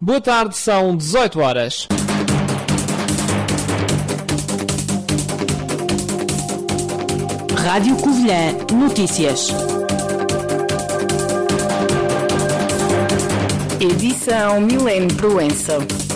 Boa tarde, são 18 horas. Rádio Covilhã Notícias. Edição Milene Proença.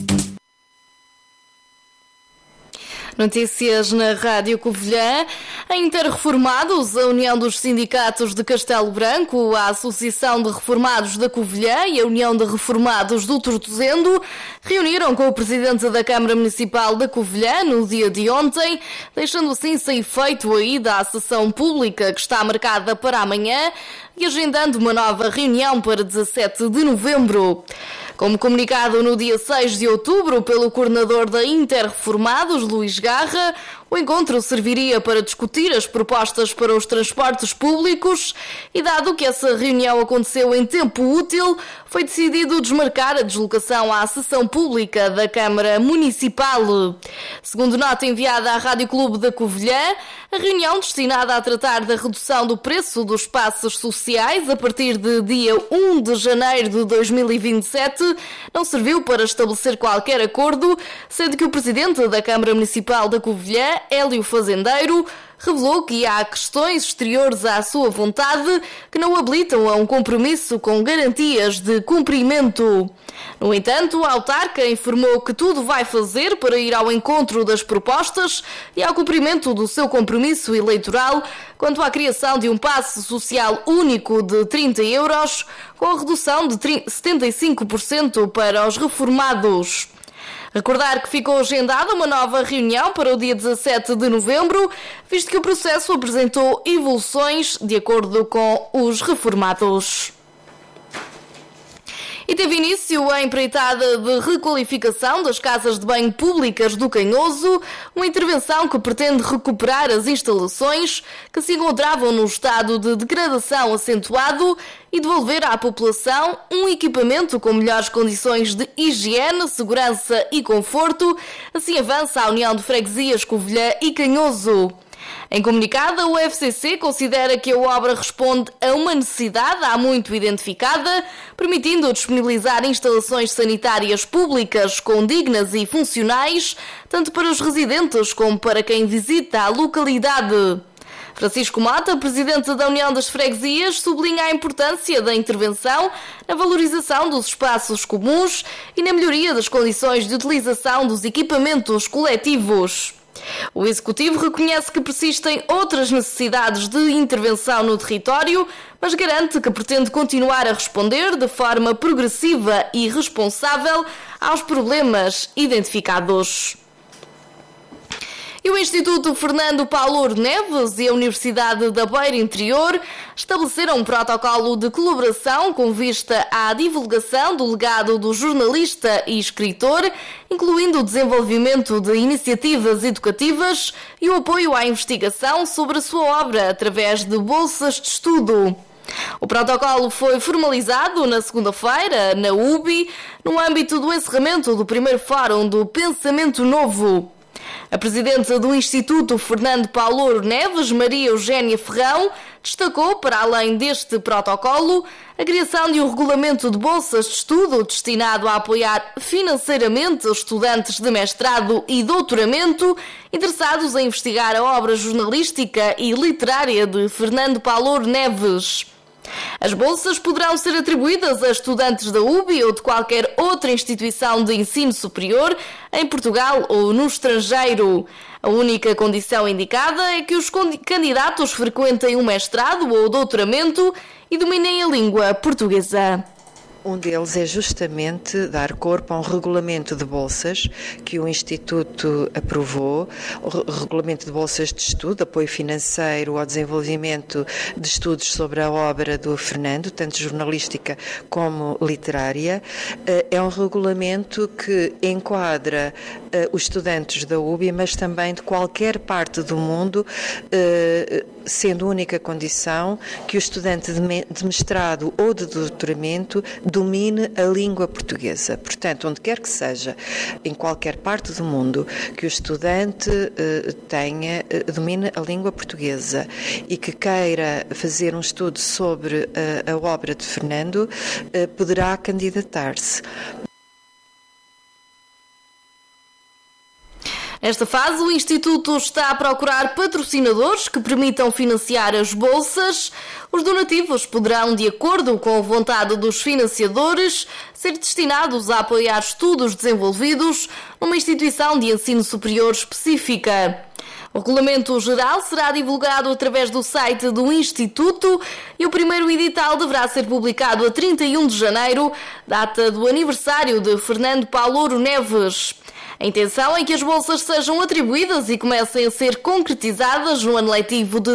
Notícias na Rádio Covilhã. A Interreformados, a União dos Sindicatos de Castelo Branco, a Associação de Reformados da Covilhã e a União de Reformados do Tortozendo reuniram com o Presidente da Câmara Municipal da Covilhã no dia de ontem, deixando assim sem efeito a ida à sessão pública que está marcada para amanhã e agendando uma nova reunião para 17 de novembro. Como comunicado no dia 6 de outubro pelo coordenador da Interreformados, Luís Garra, o encontro serviria para discutir as propostas para os transportes públicos e, dado que essa reunião aconteceu em tempo útil, foi decidido desmarcar a deslocação à sessão pública da Câmara Municipal. Segundo nota enviada à Rádio Clube da Covilhã, a reunião destinada a tratar da redução do preço dos passos sociais a partir de dia 1 de janeiro de 2027 não serviu para estabelecer qualquer acordo, sendo que o Presidente da Câmara Municipal da Covilhã, Hélio Fazendeiro, revelou que há questões exteriores à sua vontade que não habilitam a um compromisso com garantias de cumprimento. No entanto, a autarca informou que tudo vai fazer para ir ao encontro das propostas e ao cumprimento do seu compromisso eleitoral quanto à criação de um passe social único de 30 euros, com a redução de 75% para os reformados. Recordar que ficou agendada uma nova reunião para o dia 17 de novembro, visto que o processo apresentou evoluções de acordo com os reformados. E teve início a empreitada de requalificação das casas de banho públicas do Canhoso, uma intervenção que pretende recuperar as instalações que se encontravam num estado de degradação acentuado e devolver à população um equipamento com melhores condições de higiene, segurança e conforto. Assim avança a União de Freguesias Covilhã e Canhoso. Em comunicado, o UFCC considera que a obra responde a uma necessidade há muito identificada, permitindo disponibilizar instalações sanitárias públicas condignas e funcionais, tanto para os residentes como para quem visita a localidade. Francisco Mota, presidente da União das Freguesias, sublinha a importância da intervenção na valorização dos espaços comuns e na melhoria das condições de utilização dos equipamentos coletivos. O Executivo reconhece que persistem outras necessidades de intervenção no território, mas garante que pretende continuar a responder de forma progressiva e responsável aos problemas identificados. E o Instituto Fernando Paulor Neves e a Universidade da Beira Interior estabeleceram um protocolo de colaboração com vista à divulgação do legado do jornalista e escritor, incluindo o desenvolvimento de iniciativas educativas e o apoio à investigação sobre a sua obra através de bolsas de estudo. O protocolo foi formalizado na segunda-feira, na UBI, no âmbito do encerramento do primeiro Fórum do Pensamento Novo. A presidente do Instituto Fernando Paulor Neves, Maria Eugénia Ferrão, destacou, para além deste protocolo, a criação de um regulamento de bolsas de estudo destinado a apoiar financeiramente os estudantes de mestrado e doutoramento interessados em investigar a obra jornalística e literária de Fernando Paulor Neves. As bolsas poderão ser atribuídas a estudantes da UBI ou de qualquer outra instituição de ensino superior em Portugal ou no estrangeiro. A única condição indicada é que os candidatos frequentem um mestrado ou doutoramento e dominem a língua portuguesa. Um deles é justamente dar corpo a um regulamento de bolsas que o Instituto aprovou, o regulamento de bolsas de estudo, apoio financeiro ao desenvolvimento de estudos sobre a obra do Fernando, tanto jornalística como literária. É um regulamento que enquadra os estudantes da UBI, mas também de qualquer parte do mundo, sendo única condição que o estudante de mestrado ou de doutoramento domine a língua portuguesa. Portanto, onde quer que seja, em qualquer parte do mundo, que o estudante domine a língua portuguesa e que queira fazer um estudo sobre a obra de Fernando, poderá candidatar-se. Nesta fase, o Instituto está a procurar patrocinadores que permitam financiar as bolsas. Os donativos poderão, de acordo com a vontade dos financiadores, ser destinados a apoiar estudos desenvolvidos numa instituição de ensino superior específica. O regulamento geral será divulgado através do site do Instituto e o primeiro edital deverá ser publicado a 31 de janeiro, data do aniversário de Fernando Paulo Neves. A intenção é que as bolsas sejam atribuídas e comecem a ser concretizadas no ano letivo de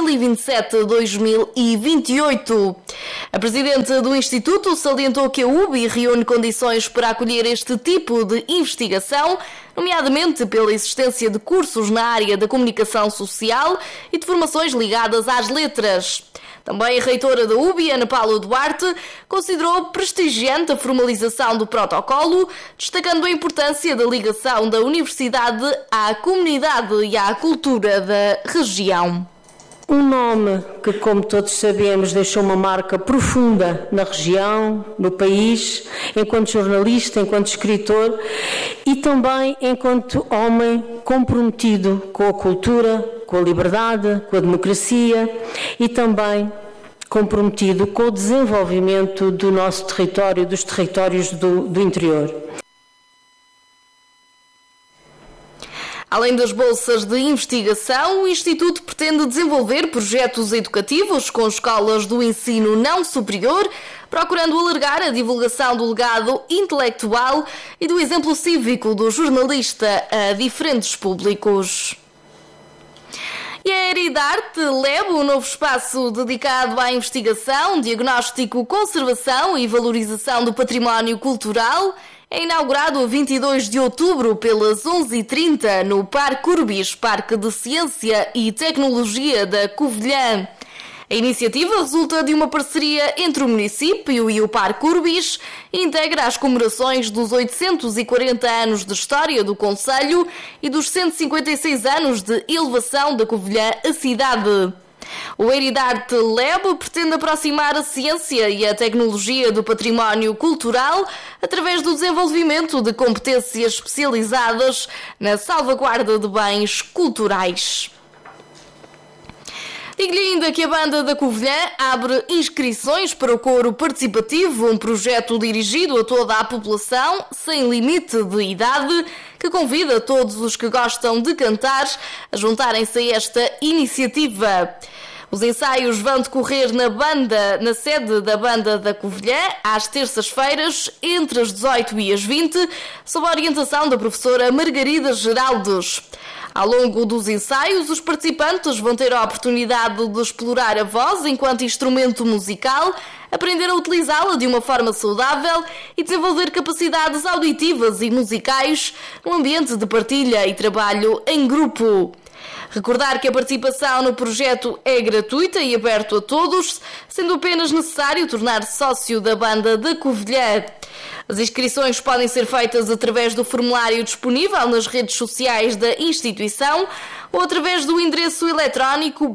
2027-2028. A presidente do Instituto salientou que a UBI reúne condições para acolher este tipo de investigação, nomeadamente pela existência de cursos na área da comunicação social e de formações ligadas às letras. Também a reitora da UBI, Ana Paula Duarte, considerou prestigiante a formalização do protocolo, destacando a importância da ligação da universidade à comunidade e à cultura da região. Um nome que, como todos sabemos, deixou uma marca profunda na região, no país, enquanto jornalista, enquanto escritor e também enquanto homem comprometido com a cultura, com a liberdade, com a democracia e também comprometido com o desenvolvimento do nosso território, dos territórios do interior. Além das bolsas de investigação, o Instituto pretende desenvolver projetos educativos com escolas do ensino não superior, procurando alargar a divulgação do legado intelectual e do exemplo cívico do jornalista a diferentes públicos. E a Eridarte Lab, um novo espaço dedicado à investigação, diagnóstico, conservação e valorização do património cultural, é inaugurado a 22 de outubro pelas 11h30 no Parque Urbis, Parque de Ciência e Tecnologia da Covilhã. A iniciativa resulta de uma parceria entre o município e o Parque Urbis e integra as comemorações dos 840 anos de história do concelho e dos 156 anos de elevação da Covilhã à cidade. O Eridarte Lab pretende aproximar a ciência e a tecnologia do património cultural através do desenvolvimento de competências especializadas na salvaguarda de bens culturais. Digo-lhe ainda que a Banda da Covilhã abre inscrições para o Coro Participativo, um projeto dirigido a toda a população, sem limite de idade, que convida todos os que gostam de cantar a juntarem-se a esta iniciativa. Os ensaios vão decorrer na sede da Banda da Covilhã, às terças-feiras, entre as 18 e as 20, sob a orientação da professora Margarida Geraldos. Ao longo dos ensaios, os participantes vão ter a oportunidade de explorar a voz enquanto instrumento musical, aprender a utilizá-la de uma forma saudável e desenvolver capacidades auditivas e musicais num ambiente de partilha e trabalho em grupo. Recordar que a participação no projeto é gratuita e aberto a todos, sendo apenas necessário tornar-se sócio da Banda da Covilhã. As inscrições podem ser feitas através do formulário disponível nas redes sociais da instituição ou através do endereço eletrónico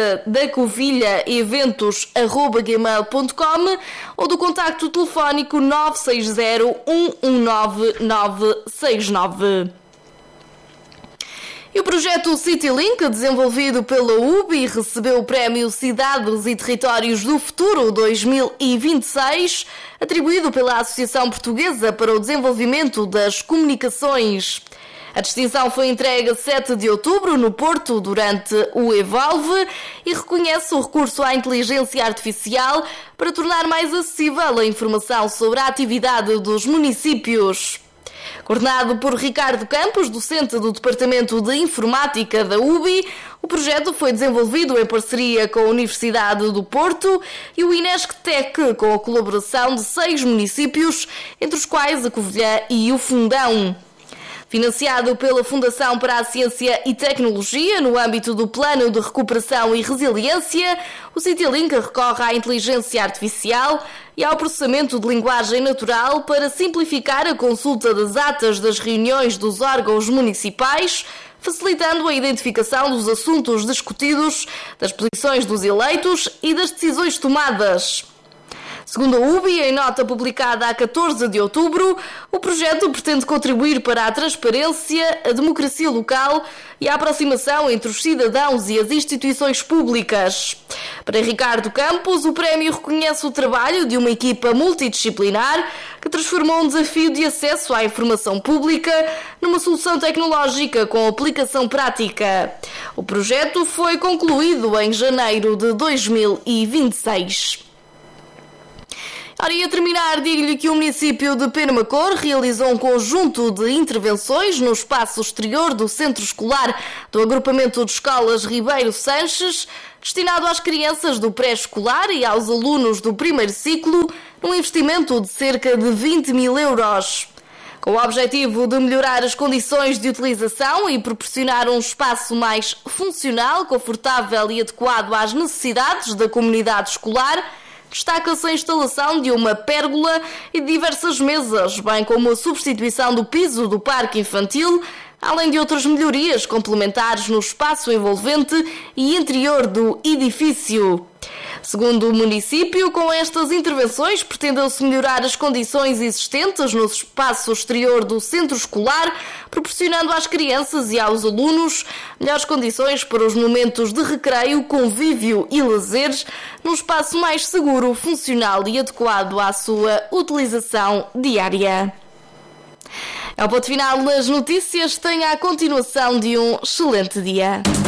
bandadacovilhaeventos@gmail.com ou do contacto telefónico 960 119 969. E o projeto CityLink, desenvolvido pela UBI, recebeu o prémio Cidades e Territórios do Futuro 2026, atribuído pela Associação Portuguesa para o Desenvolvimento das Comunicações. A distinção foi entregue a 7 de outubro no Porto durante o Evolve e reconhece o recurso à inteligência artificial para tornar mais acessível a informação sobre a atividade dos municípios. Coordenado por Ricardo Campos, docente do Departamento de Informática da UBI, o projeto foi desenvolvido em parceria com a Universidade do Porto e o INESC-TEC, com a colaboração de 6 municípios, entre os quais a Covilhã e o Fundão. Financiado pela Fundação para a Ciência e Tecnologia, no âmbito do Plano de Recuperação e Resiliência, o CityLink recorre à inteligência artificial e ao processamento de linguagem natural para simplificar a consulta das atas das reuniões dos órgãos municipais, facilitando a identificação dos assuntos discutidos, das posições dos eleitos e das decisões tomadas. Segundo a UBI, em nota publicada a 14 de outubro, o projeto pretende contribuir para a transparência, a democracia local e a aproximação entre os cidadãos e as instituições públicas. Para Ricardo Campos, o prémio reconhece o trabalho de uma equipa multidisciplinar que transformou um desafio de acesso à informação pública numa solução tecnológica com aplicação prática. O projeto foi concluído em janeiro de 2026. Ora, e a terminar, digo-lhe que o município de Penamacor realizou um conjunto de intervenções no espaço exterior do centro escolar do agrupamento de escolas Ribeiro Sanches, destinado às crianças do pré-escolar e aos alunos do primeiro ciclo, num investimento de cerca de 20 mil euros. Com o objetivo de melhorar as condições de utilização e proporcionar um espaço mais funcional, confortável e adequado às necessidades da comunidade escolar, destaca-se a instalação de uma pérgola e de diversas mesas, bem como a substituição do piso do parque infantil, além de outras melhorias complementares no espaço envolvente e interior do edifício. Segundo o município, com estas intervenções pretendeu-se melhorar as condições existentes no espaço exterior do centro escolar, proporcionando às crianças e aos alunos melhores condições para os momentos de recreio, convívio e lazeres, num espaço mais seguro, funcional e adequado à sua utilização diária. É o ponto final nas notícias. Tenha a continuação de um excelente dia.